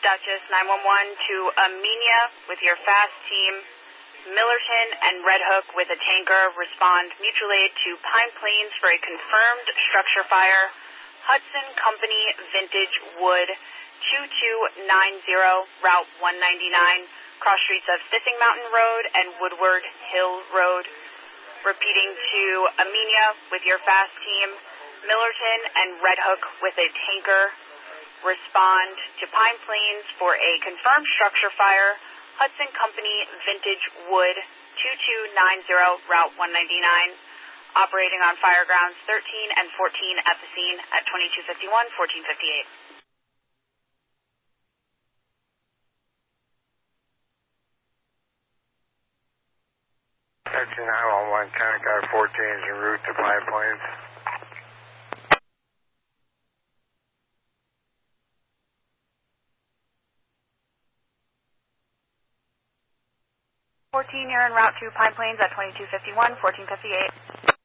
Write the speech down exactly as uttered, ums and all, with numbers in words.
Dutchess nine one one to Amenia with your fast team. Millerton and Red Hook with a tanker respond mutual aid to Pine Plains for a confirmed structure fire. Hudson Company Vintage Wood two two nine zero, Route one ninety-nine, cross streets of Sissing Mountain Road and Woodward Hill Road. Repeating to Amenia with your fast team. Millerton and Red Hook with a tanker respond to Pine Plains for a confirmed structure fire. Hudson Company Vintage Wood two two nine zero, Route one ninety-nine, operating on fire grounds thirteen and fourteen at the scene at twenty-two fifty-one, fourteen fifty-eight. thirteen nine one one, County Guard fourteen is en route to Pine Plains. fourteen, you're en route to Pine Plains at twenty-two fifty-one, fourteen fifty-eight.